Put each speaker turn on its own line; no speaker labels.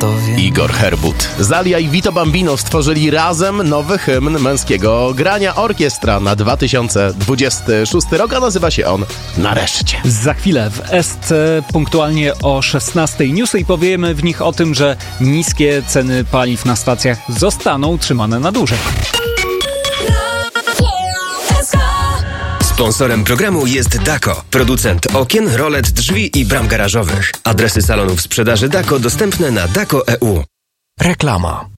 to wiem.
Igor Herbut, Zalia i Vito Bambino stworzyli razem nowy hymn męskiego grania. Orkiestra na 2026 rok, a nazywa się on Nareszcie.
Za chwilę w SC punktualnie o 16 newsy i powiemy w nich o tym, że niskie ceny paliw na stacjach zostaną utrzymane na dłużej.
Sponsorem programu jest Dako, producent okien, rolet, drzwi i bram garażowych. Adresy salonów sprzedaży Dako dostępne na dako.eu.
Reklama.